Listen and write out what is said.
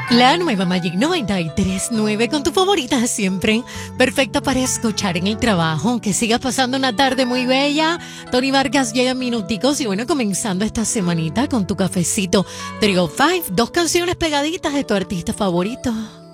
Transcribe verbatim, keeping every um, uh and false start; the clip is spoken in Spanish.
La nueva Magic noventa y tres punto nueve con tu favorita de siempre. Perfecta para escuchar en el trabajo. Que sigas pasando una tarde muy bella. Tony Vargas llega en minuticos y bueno, comenzando esta semanita con tu cafecito Trio Five. Dos canciones pegaditas de tu artista favorito.